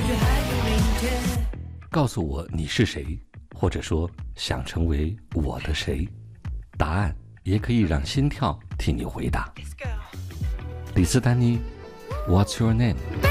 告诉我你是谁，或者说想成为我的谁，答案也可以让心跳替你回答。李斯丹妮 What's your name？